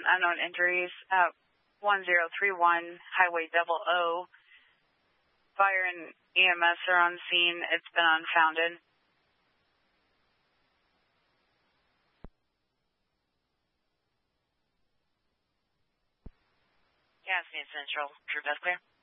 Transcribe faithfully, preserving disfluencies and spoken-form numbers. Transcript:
unknown injuries. Uh, one zero three one Highway Double O. Fire and E M S are on scene. It's been unfounded. Gadsden Central, True Beth Clear.